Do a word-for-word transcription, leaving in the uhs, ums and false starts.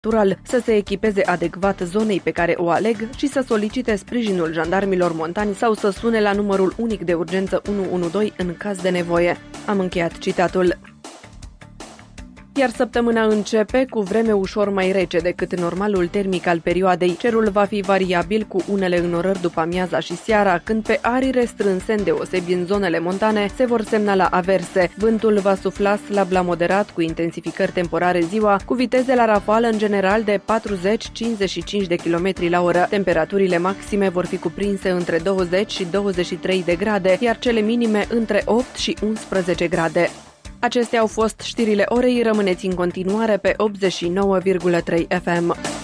natural, să se echipeze adecvat zonei pe care o aleg și să solicite sprijinul jandarmilor montani sau să sune la numărul unic de urgență unu unu doi în caz de nevoie. Am încheiat citatul. Iar săptămâna începe cu vreme ușor mai rece decât normalul termic al perioadei. Cerul va fi variabil cu unele înorări după amiaza și seara, când pe arii restrânse, îndeosebi în zonele montane, se vor semnala averse. Vântul va sufla slab la moderat, cu intensificări temporare ziua, cu viteze la rafală în general de patruzeci - cincizeci și cinci de kilometri la oră. Temperaturile maxime vor fi cuprinse între douăzeci și douăzeci și trei de grade, iar cele minime între opt și unsprezece grade. Acestea au fost știrile orei, rămâneți în continuare pe optzeci și nouă virgulă trei F M.